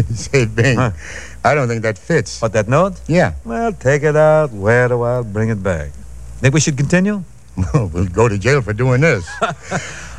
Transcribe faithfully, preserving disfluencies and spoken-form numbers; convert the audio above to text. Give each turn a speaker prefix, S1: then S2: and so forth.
S1: Say, Bing, huh? I don't think that fits.
S2: What, that note?
S1: Yeah.
S2: Well, take it out, wear it a while, bring it back. Think we should continue?
S1: We'll go to jail for doing this.